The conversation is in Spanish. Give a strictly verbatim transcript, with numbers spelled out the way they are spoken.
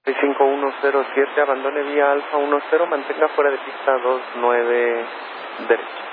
cinco uno cero siete, abandone vía Alfa uno cero, mantenga fuera de pista dos nueve derecha.